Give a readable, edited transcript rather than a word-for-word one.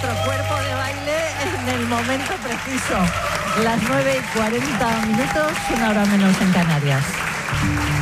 nuestro cuerpo de baile en el momento preciso. Las 9:40, 1 hora menos en Canarias.